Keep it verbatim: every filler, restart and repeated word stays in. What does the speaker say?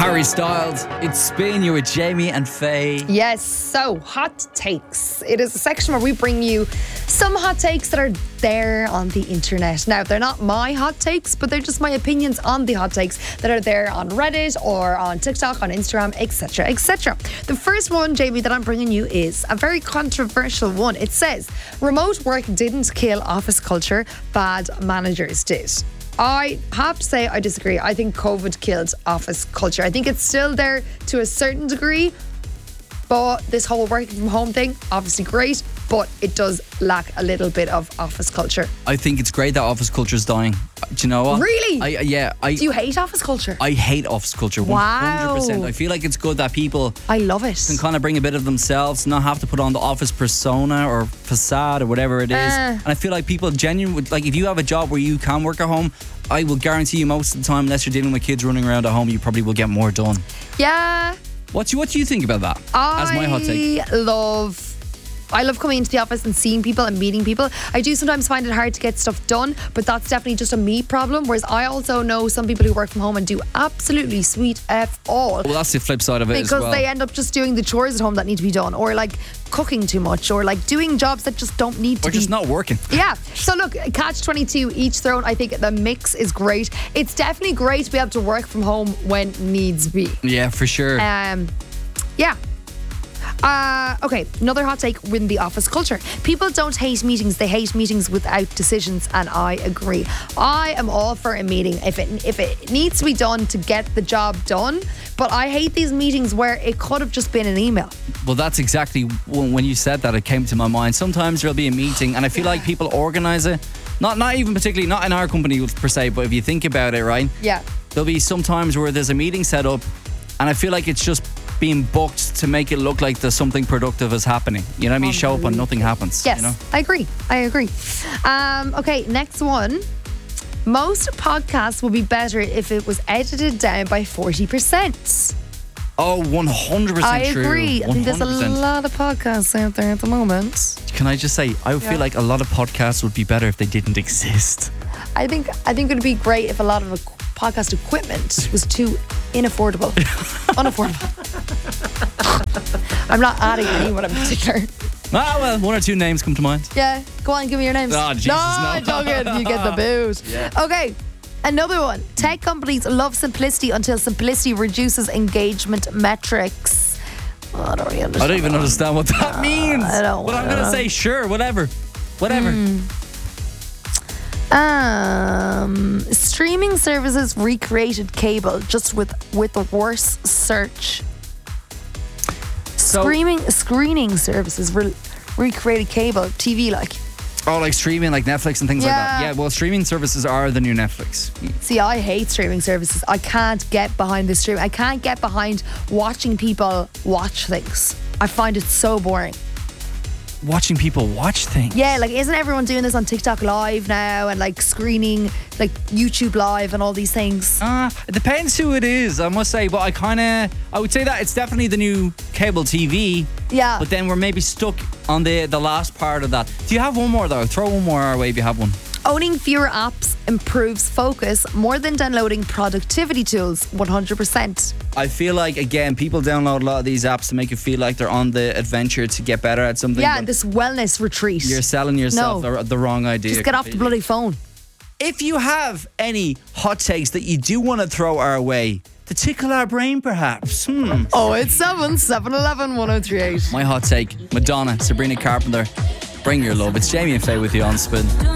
Harry Styles, it's Spin. You with Jamie and Faye. Yes, so hot takes. It is a section where we bring you some hot takes that are there on the internet. Now, they're not my hot takes, but they're just my opinions on the hot takes that are there on Reddit or on TikTok, on Instagram, et cetera, et cetera. The first one, Jamie, that I'm bringing you is a very controversial one. It says, remote work didn't kill office culture, bad managers did. I have to say I disagree. I think COVID killed office culture. I think it's still there to a certain degree, but this whole working from home thing, obviously great, but it does lack a little bit of office culture. I think it's great that office culture is dying. Do you know what? Really? I, yeah. I, Do you hate office culture? I hate office culture. Wow. one hundred percent. I feel like it's good that people I love it. can kind of bring a bit of themselves, not have to put on the office persona or facade or whatever it is. Uh. And I feel like people genuinely, like if you have a job where you can work at home, I will guarantee you most of the time, unless you're dealing with kids running around at home, you probably will get more done. Yeah. What do you, what do you think about that? I As my hot take. love I love coming into the office and seeing people and meeting people. I do sometimes find it hard to get stuff done, but that's definitely just a me problem. Whereas I also know some people who work from home and do absolutely sweet F all. Well, that's the flip side of it Because as well. they end up just doing the chores at home that need to be done, or like cooking too much, or like doing jobs that just don't need to or be. just not working. Yeah. So look, catch twenty-two each thrown. I think the mix is great. It's definitely great to be able to work from home when needs be. Yeah, for sure. Um, yeah. Uh, okay, another hot take within the office culture. People don't hate meetings, they hate meetings without decisions, and I agree. I am all for a meeting if it if it needs to be done to get the job done, but I hate these meetings where it could have just been an email. Well, that's exactly when when you said that, it came to my mind. Sometimes there'll be a meeting and I feel like people organise it. Not not even particularly, not in our company per se, but if you think about it, right? Yeah. There'll be some times where there's a meeting set up and I feel like it's just being booked to make it look like there's something productive is happening. You know what I mean? You show up and nothing happens. Yes, You know? I agree. I agree. Um, okay, next one. Most podcasts will be better if it was edited down by forty percent. Oh, one hundred percent I true. agree. I think there's a one hundred percent. lot of podcasts out there at the moment. Can I just say, I Yeah. feel like a lot of podcasts would be better if they didn't exist. I think I think it would be great if a lot of equ- podcast equipment was too inaffordable, unaffordable. I'm not adding anyone in particular. Ah, well, one or two names come to mind. Yeah, go on, give me your names. Oh, Jesus, no, no. don't get you get the boot. Yeah. Okay, another one. Tech companies love simplicity until simplicity reduces engagement metrics. Oh, I don't really understand. I don't even understand what that means. I don't But I'm I going to don't say, sure, whatever. Whatever. Um, streaming services recreated cable just with with a worse search. So, Screaming, screening services re- recreated cable T V like. oh, like streaming, like Netflix and things like that. Yeah. Yeah, well, streaming services are the new Netflix. See, I hate streaming services. I can't get behind the stream. I can't get behind watching people watch things. I find it so boring. Watching people watch things. Yeah, like isn't everyone doing this on TikTok Live now and like screening like YouTube Live and all these things? Uh, it depends who it is, I must say. But I kind of, I would say that it's definitely the new cable T V. Yeah. But then we're maybe stuck on the the last part of that. Do you have one more though? Throw one more our way if you have one. Owning fewer apps improves focus more than downloading productivity tools, one hundred percent. I feel like, again, people download a lot of these apps to make you feel like they're on the adventure to get better at something. Yeah, but this wellness retreat. you're selling yourself No. the, the wrong idea. Just get off the completely. bloody phone. If you have any hot takes that you do want to throw our way to tickle our brain, perhaps. Hmm. Oh, it's seven, seven eleven, one oh three eight. My hot take, Madonna, Sabrina Carpenter, Bring Your Love. It's Jamie and Faye with you on Spin.